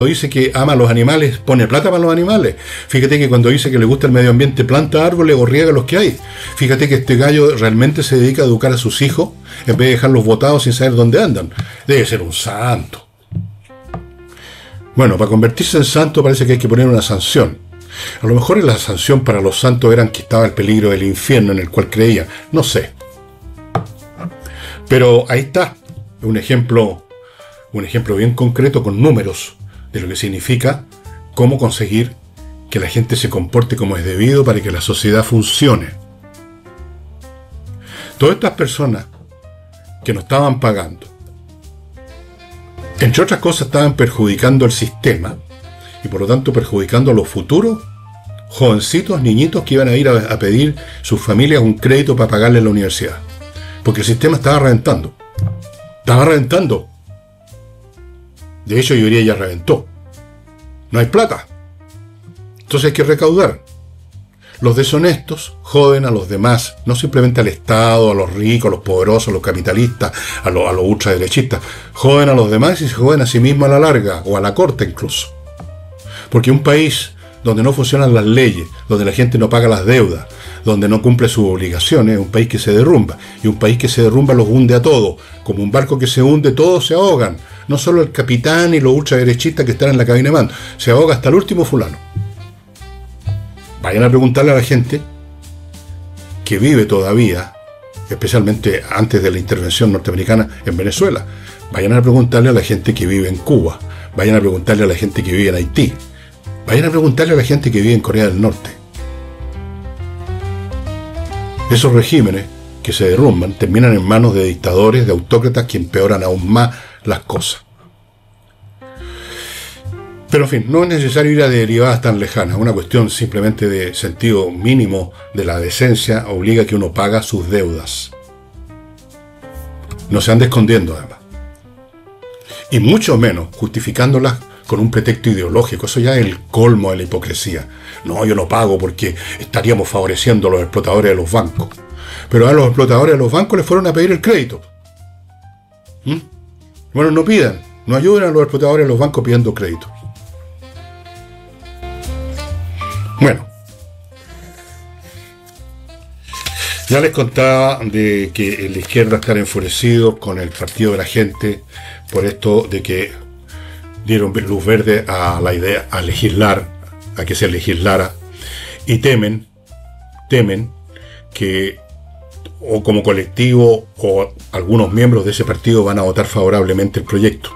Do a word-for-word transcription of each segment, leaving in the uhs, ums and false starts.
dice que ama a los animales, pone plata para los animales. Fíjate que cuando dice que le gusta el medio ambiente, planta árboles o riega los que hay. Fíjate que este gallo realmente se dedica a educar a sus hijos en vez de dejarlos botados sin saber dónde andan. Debe ser un santo. Bueno, para convertirse en santo parece que hay que poner una sanción. A lo mejor la sanción para los santos era que estaba el peligro del infierno en el cual creían. No sé. Pero ahí está. Un ejemplo, un ejemplo bien concreto con números de lo que significa cómo conseguir que la gente se comporte como es debido para que la sociedad funcione. Todas estas personas que no estaban pagando, entre otras cosas, estaban perjudicando el sistema y por lo tanto perjudicando a los futuros jovencitos, niñitos que iban a ir a, a pedir sus familias un crédito para pagarle la universidad. Porque el sistema estaba reventando. Estaba reventando. De hecho, yo diría ya reventó. No hay plata. Entonces hay que recaudar. Los deshonestos joden a los demás, no simplemente al Estado, a los ricos, a los poderosos, a los capitalistas, a los, a los ultraderechistas. Joden a los demás y se joden a sí mismos a la larga, o a la corta incluso. Porque un país donde no funcionan las leyes, donde la gente no paga las deudas, donde no cumple sus obligaciones, es un país que se derrumba. Y un país que se derrumba los hunde a todos. Como un barco que se hunde, todos se ahogan. No solo el capitán y los ultraderechistas que están en la cabina de mando. Se ahoga hasta el último fulano. Vayan a preguntarle a la gente que vive todavía, especialmente antes de la intervención norteamericana en Venezuela. Vayan a preguntarle a la gente que vive en Cuba. Vayan a preguntarle a la gente que vive en Haití. Vayan a preguntarle a la gente que vive en Corea del Norte. Esos regímenes que se derrumban terminan en manos de dictadores, de autócratas que empeoran aún más las cosas. Pero en fin, no es necesario ir a derivadas tan lejanas. Una cuestión simplemente de sentido mínimo de la decencia obliga a que uno paga sus deudas. No se ande escondiendo además. Y mucho menos justificándolas con un pretexto ideológico. Eso ya es el colmo de la hipocresía. No, yo no pago porque estaríamos favoreciendo a los explotadores de los bancos. Pero a los explotadores de los bancos les fueron a pedir el crédito. ¿Mm? Bueno, no pidan, no ayuden a los explotadores de los bancos pidiendo crédito. Bueno, ya les contaba de que la izquierda está enfurecido con el Partido de la Gente por esto de que dieron luz verde a la idea, a legislar, a que se legislara, y temen, temen que o como colectivo o algunos miembros de ese partido van a votar favorablemente el proyecto.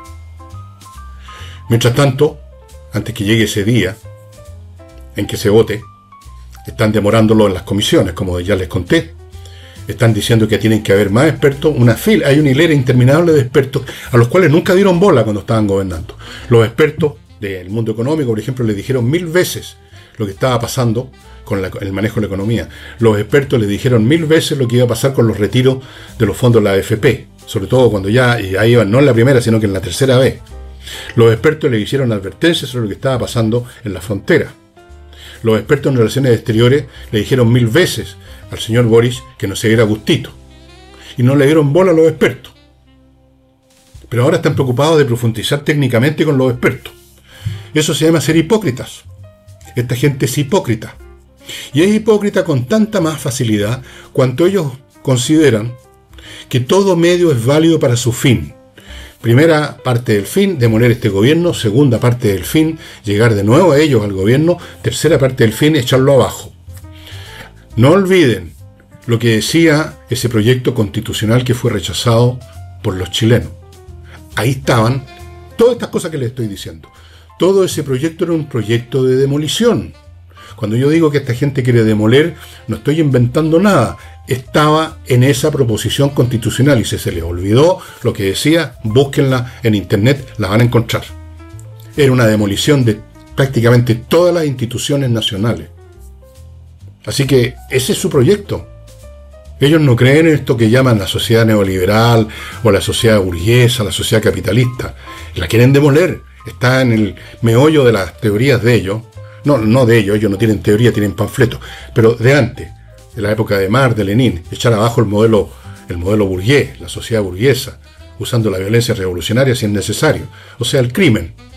Mientras tanto, antes que llegue ese día en que se vote, están demorándolo en las comisiones, como ya les conté. Están diciendo que tienen que haber más expertos, una fila, hay una hilera interminable de expertos a los cuales nunca dieron bola cuando estaban gobernando. Los expertos del mundo económico, por ejemplo, les dijeron mil veces lo que estaba pasando con la, el manejo de la economía. Los expertos les dijeron mil veces lo que iba a pasar con los retiros de los fondos de la A F P, sobre todo cuando ya, ya iban, no en la primera, sino que en la tercera vez. Los expertos le hicieron advertencias sobre lo que estaba pasando en la frontera. Los expertos en relaciones exteriores le dijeron mil veces al señor Boris que no se diera gustito. Y no le dieron bola a los expertos. Pero ahora están preocupados de profundizar técnicamente con los expertos. Eso se llama ser hipócritas. Esta gente es hipócrita. Y es hipócrita con tanta más facilidad cuanto ellos consideran que todo medio es válido para su fin. Primera parte del fin, demoler este gobierno. Segunda parte del fin, llegar de nuevo a ellos al gobierno. Tercera parte del fin, echarlo abajo. No olviden lo que decía ese proyecto constitucional que fue rechazado por los chilenos. Ahí estaban todas estas cosas que les estoy diciendo. Todo ese proyecto era un proyecto de demolición. Cuando yo digo que esta gente quiere demoler, no estoy inventando nada. Estaba en esa proposición constitucional y si se les olvidó lo que decía, búsquenla en internet, la van a encontrar. Era una demolición de prácticamente todas las instituciones nacionales. Así que ese es su proyecto. Ellos no creen en esto que llaman la sociedad neoliberal o la sociedad burguesa, la sociedad capitalista. La quieren demoler. Está en el meollo de las teorías de ellos. No, no de ellos, ellos no tienen teoría, tienen panfletos. Pero de antes, de la época de Marx, de Lenin, echar abajo el modelo, el modelo burgués, la sociedad burguesa, usando la violencia revolucionaria si es necesario. O sea, el crimen.